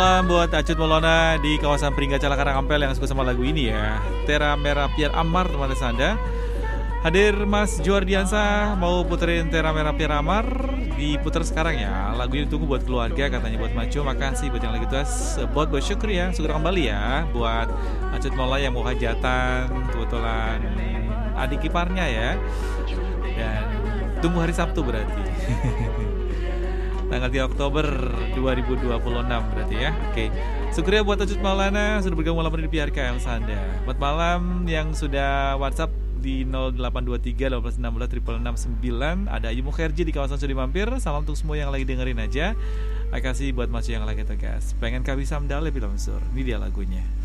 Buat Acut Maulana di kawasan Pringgacala Karangkampel yang suka sama lagu ini ya, Tera Merah Piar Amar teman-teman Anda. Hadir Mas Juardiansa mau puterin Tera Merah Piar Amar, diputer sekarang ya. Lagu ini ditunggu buat keluarga katanya buat Maco. Makasih buat yang lagi tuas, buat syukur ya, syukur kembali ya buat Acut Maulana yang mau hajatan, kebetulan adik iparnya ya. Dan tunggu hari Sabtu berarti. Tanggal 3 Oktober 2026 berarti ya. Oke. Syukur ya buat Acut Maulana sudah bergabung malam ini di PRKM Sanda. Buat malam yang sudah WhatsApp di 0823 1816 669 ada Ayu Mukherji di kawasan Sudi Mampir. Salam untuk semua yang lagi dengerin aja. Makasih buat Mas yang lagi tegas. Pengen Kawi Samdale bilang sur. Ini dia lagunya.